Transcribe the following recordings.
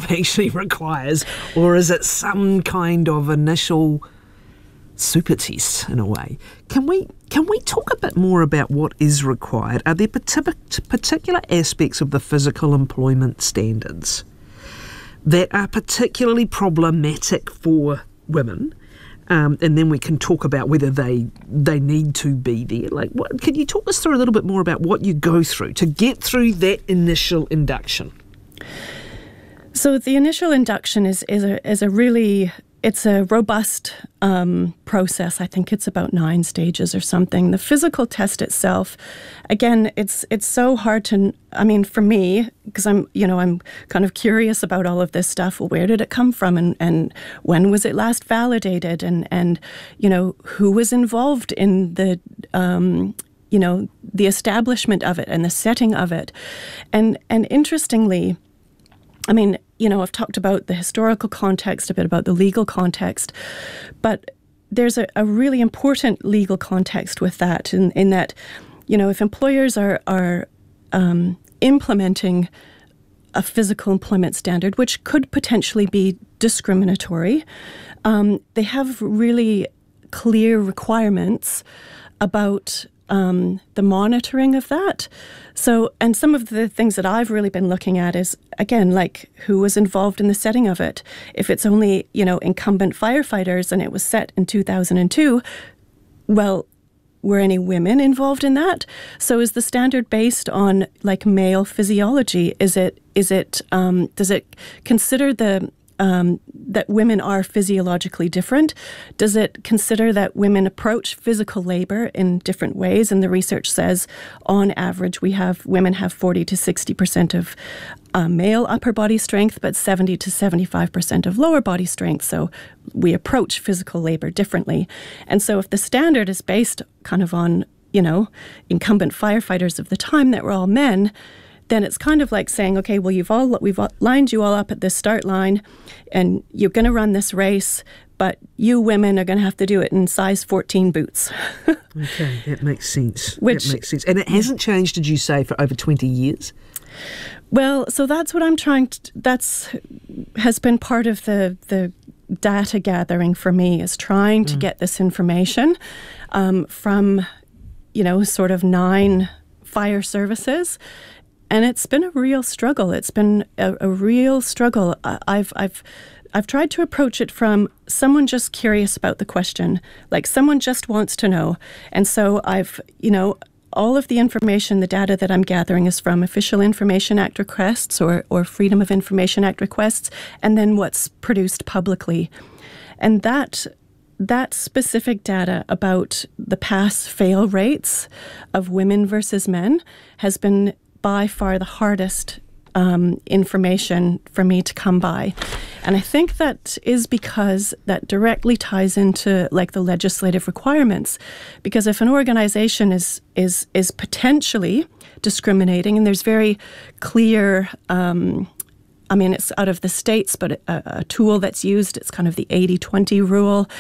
job actually requires, or is it some kind of initial super test in a way? Can we talk a bit more about what is required? Are there particular aspects of the physical employment standards that are particularly problematic for women? And then we can talk about whether they need to be there. Like, can you talk us through a little bit more about what you go through to get through that initial induction? So the initial induction is a really, it's a robust process. I think it's about 9 stages or something. The physical test itself, again, it's so hard to, I mean, for me, because I'm kind of curious about all of this stuff. Well, where did it come from, and when was it last validated, and who was involved in the the establishment of it and the setting of it, and interestingly, I mean, I've talked about the historical context, a bit about the legal context, but there's a really important legal context with that, in that, if employers are implementing a physical employment standard, which could potentially be discriminatory, they have really clear requirements about the monitoring of that. So, and some of the things that I've really been looking at is, again, like, who was involved in the setting of it. If it's only, incumbent firefighters and it was set in 2002, well, were any women involved in that? So is the standard based on, like, male physiology? Does it consider that women are physiologically different? Does it consider that women approach physical labor in different ways? And the research says, on average, women have 40 to 60% of male upper body strength, but 70 to 75% of lower body strength. So we approach physical labor differently. And so if the standard is based kind of on, incumbent firefighters of the time that were all men, then it's kind of like saying, okay, well, we've lined you all up at this start line, and you're going to run this race, but you women are going to have to do it in size 14 boots. Okay, that makes sense. That makes sense. And it hasn't changed, did you say, for over 20 years? Well, so that's what I'm has been part of the data gathering for me, is trying to get this information from, sort of 9 fire services. And it's been a real struggle. It's been a real struggle. I've tried to approach it from someone just curious about the question, like someone just wants to know. And so I've, all of the information, the data that I'm gathering is from Official Information Act requests or Freedom of Information Act requests, and then what's produced publicly. And that specific data about the pass-fail rates of women versus men has been by far the hardest information for me to come by. And I think that is because that directly ties into, like, the legislative requirements. Because if an organization is potentially discriminating, and there's very clear, it's out of the states, but a tool that's used, it's kind of the 80-20 rule.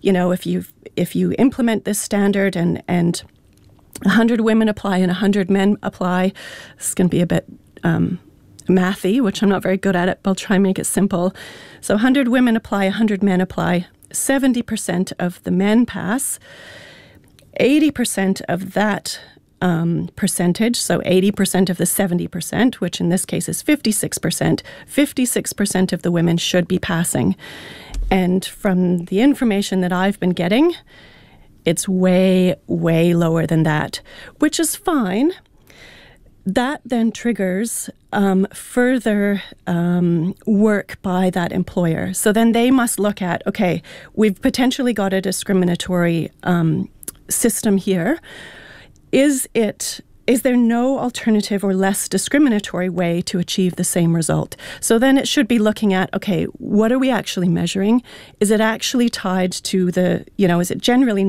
If you implement this standard and 100 women apply and 100 men apply, it's going to be a bit mathy, which I'm not very good at it, but I'll try and make it simple. So 100 women apply, 100 men apply, 70% of the men pass, 80% of that percentage, so 80% of the 70%, which in this case is 56% of the women should be passing. And from the information that I've been getting, it's way, way lower than that, which is fine. That then triggers further work by that employer. So then they must look at, okay, we've potentially got a discriminatory system here. Is there no alternative or less discriminatory way to achieve the same result? So then it should be looking at, okay, what are we actually measuring? Is it actually tied to is it genuinely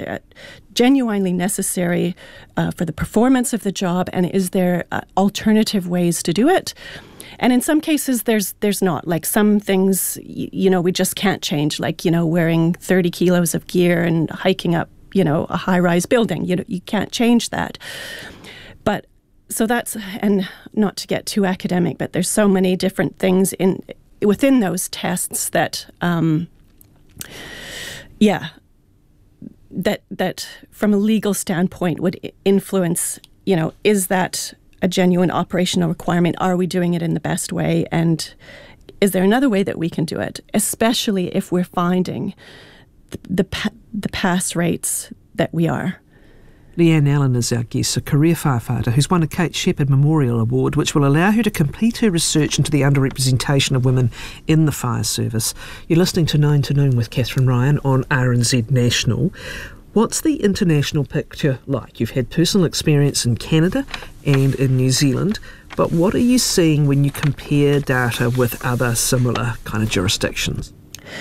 necessary for the performance of the job? And is there alternative ways to do it? And in some cases, there's not. Like, some things, we just can't change, like, wearing 30 kilos of gear and hiking up, a high-rise building. You can't change that. But so that's, and not to get too academic, but there's so many different things within those tests that, that from a legal standpoint would influence, is that a genuine operational requirement? Are we doing it in the best way? And is there another way that we can do it, especially if we're finding the pass rates that we are? Leanne Allen is our guest, a career firefighter who's won a Kate Shepherd Memorial Award, which will allow her to complete her research into the underrepresentation of women in the fire service. You're listening to 9 to Noon with Catherine Ryan on RNZ National. What's the international picture like? You've had personal experience in Canada and in New Zealand, but what are you seeing when you compare data with other similar kind of jurisdictions?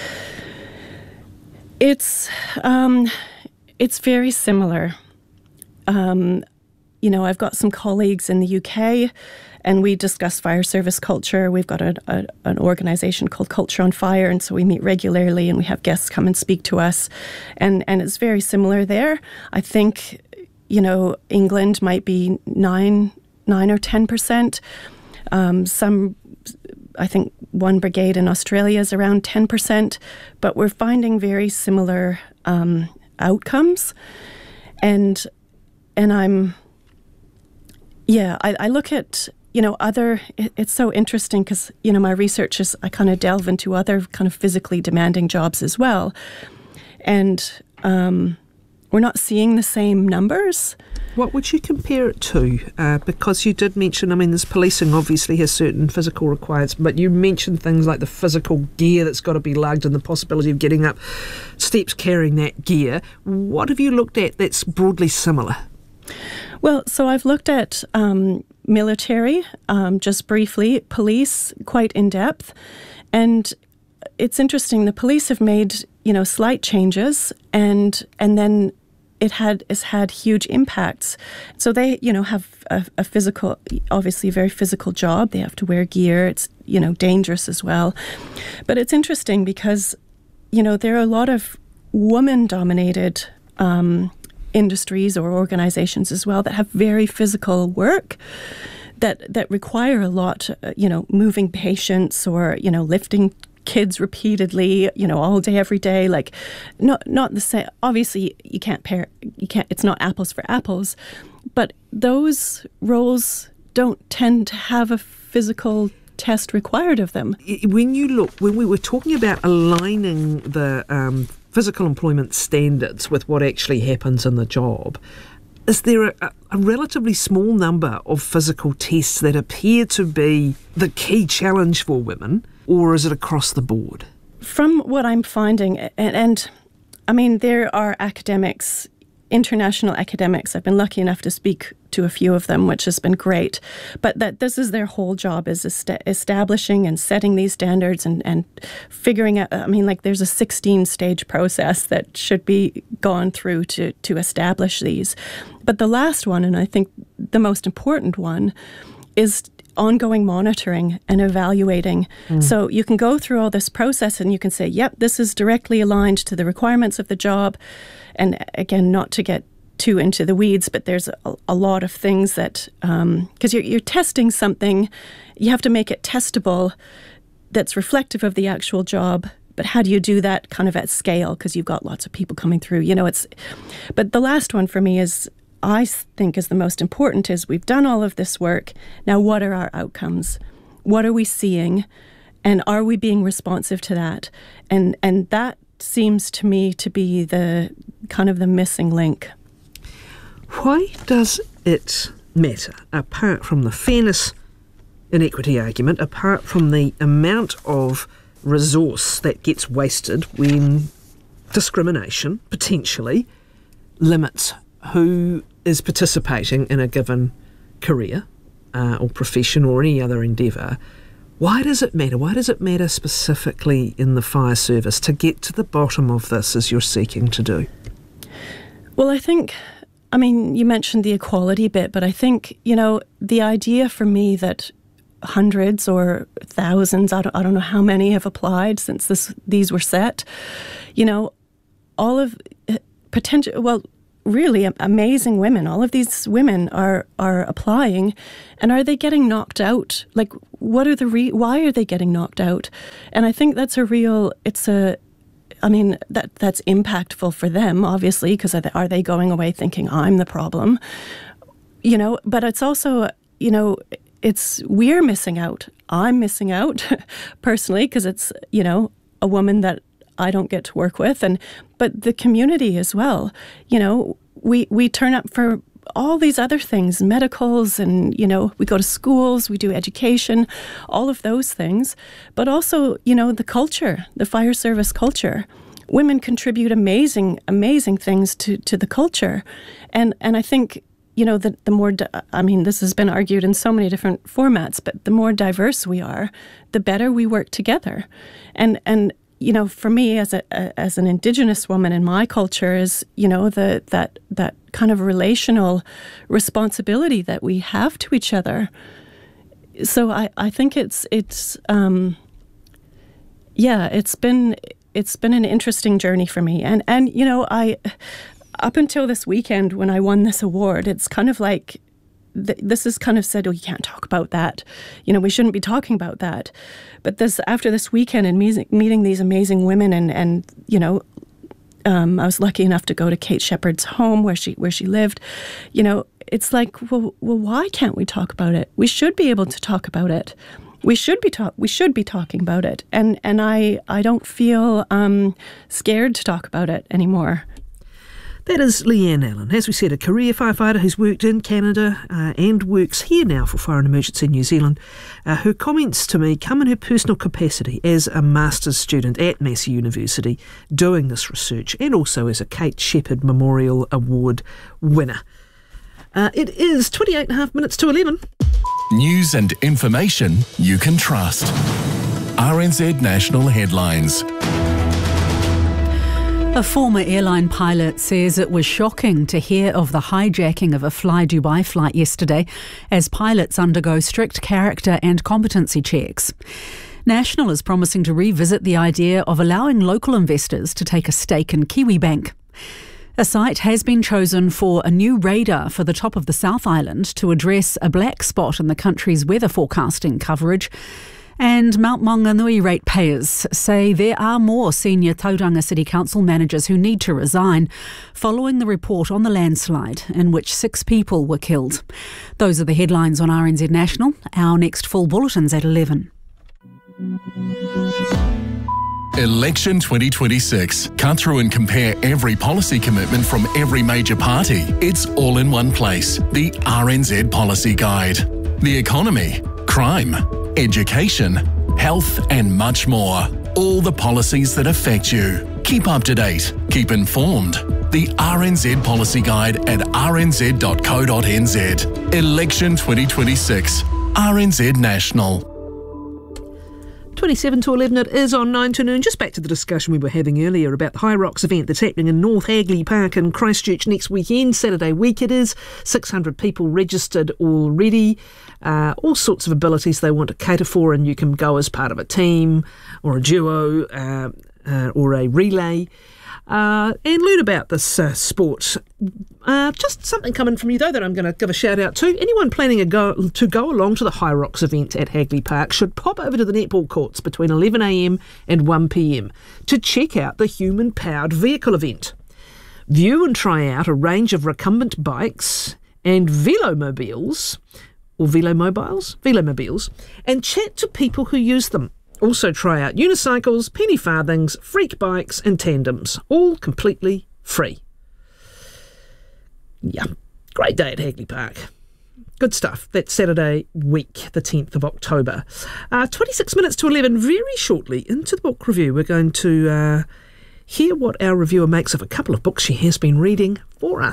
It's very similar. I've got some colleagues in the UK, and we discuss fire service culture. We've got an organisation called Culture on Fire, and so we meet regularly, and we have guests come and speak to us, and it's very similar there. I think, England might be 9 or 10%. I think one brigade in Australia is around 10%, but we're finding very similar outcomes, and I look at, it's so interesting because, my research is, I kind of delve into other kind of physically demanding jobs as well. And we're not seeing the same numbers. What would you compare it to? Because you did mention, this policing obviously has certain physical requirements, but you mentioned things like the physical gear that's got to be lugged and the possibility of getting up steps carrying that gear. What have you looked at that's broadly similar? Well, so I've looked at military, just briefly, police, quite in depth, and it's interesting. The police have made, slight changes, and then it's had huge impacts. So they, have a physical, obviously a very physical job. They have to wear gear. It's, dangerous as well. But it's interesting because, there are a lot of woman-dominated industries or organizations as well that have very physical work that require a lot, moving patients or, lifting kids repeatedly, all day, every day, like not the same. Obviously you can't, it's not apples for apples, but those roles don't tend to have a physical test required of them. When we were talking about aligning the physical employment standards with what actually happens in the job, is there a relatively small number of physical tests that appear to be the key challenge for women, or is it across the board? From what I'm finding, and there are academics, international academics. I've been lucky enough to speak to a few of them, which has been great. But that this is their whole job, is establishing and setting these standards and figuring out. There's a 16-stage process that should be gone through to establish these. But the last one, and I think the most important one, is ongoing monitoring and evaluating. So you can go through all this process and you can say, yep, this is directly aligned to the requirements of the job. And again, not to get too into the weeds, but there's a lot of things that, because you're testing something, you have to make it testable that's reflective of the actual job. But how do you do that kind of at scale? Because you've got lots of people coming through, but the last one for me is, I think is the most important, is we've done all of this work. Now, what are our outcomes? What are we seeing? And are we being responsive to that? And that seems to me to be the kind of the missing link. Why does it matter, apart from the fairness and equity argument, apart from the amount of resource that gets wasted when discrimination potentially limits who is participating in a given career or profession or any other endeavour? Why does it matter? Why does it matter specifically in the fire service to get to the bottom of this as you're seeking to do? Well, I think, you mentioned the equality bit, but I think, the idea for me that hundreds or thousands, I don't know how many have applied since these were set, all of potential, well, really amazing women. All of these women are applying, and are they getting knocked out? Like, what are why are they getting knocked out? And I think that's that's impactful for them, obviously, because are they going away thinking I'm the problem? But it's also, we're missing out. I'm missing out personally, because it's, a woman that I don't get to work with, but the community as well. We turn up for all these other things, medicals, and we go to schools, we do education, all of those things, but also the culture, the fire service culture. Women contribute amazing things to the culture, and I think the more this has been argued in so many different formats, but the more diverse we are, the better we work together, and for me as an Indigenous woman in my culture is that kind of relational responsibility that we have to each other. So I think it's been an interesting journey for me, and I up until this weekend when I won this award, it's kind of like this is kind of said, oh, you can't talk about that. We shouldn't be talking about that. But after this weekend and meeting these amazing women and I was lucky enough to go to Kate Shepherd's home where she lived. It's like, well, why can't we talk about it? We should be able to talk about it. We should be talking about it. And I don't feel scared to talk about it anymore. That is Leanne Allen, as we said, a career firefighter who's worked in Canada and works here now for Fire and Emergency New Zealand. Her comments to me come in her personal capacity as a master's student at Massey University doing this research, and also as a Kate Shepherd Memorial Award winner. It is 28 and a half minutes to 11. News and information you can trust. RNZ National Headlines. A former airline pilot says it was shocking to hear of the hijacking of a Fly Dubai flight yesterday as pilots undergo strict character and competency checks. National is promising to revisit the idea of allowing local investors to take a stake in Kiwibank. A site has been chosen for a new radar for the top of the South Island to address a black spot in the country's weather forecasting coverage. And Mount Maunganui ratepayers say there are more senior Tauranga City Council managers who need to resign following the report on the landslide in which 6 people were killed. Those are the headlines on RNZ National. Our next full bulletin's at 11. Election 2026. Cut through and compare every policy commitment from every major party. It's all in one place. The RNZ Policy Guide. The economy, crime, education, health and much more. All the policies that affect you. Keep up to date. Keep informed. The RNZ Policy Guide at rnz.co.nz. Election 2026. RNZ National. 27 to 11 it is on 9 to noon. Just back to the discussion we were having earlier about the High Rocks event that's happening in North Hagley Park in Christchurch next weekend. Saturday week it is. 600 people registered already. All sorts of abilities they want to cater for, and you can go as part of a team or a duo or a relay and learn about this sport. Just something coming from you though that I'm going to give a shout out to. Anyone planning to go along to the High Rocks event at Hagley Park should pop over to the netball courts between 11am and 1pm to check out the human powered vehicle event. View and try out a range of recumbent bikes and velomobiles, and chat to people who use them. Also try out unicycles, penny farthings, freak bikes and tandems, all completely free. Yeah, great day at Hagley Park. Good stuff. That's Saturday week, the 10th of October. 26 minutes to 11, very shortly into the book review. We're going to hear what our reviewer makes of a couple of books she has been reading for us.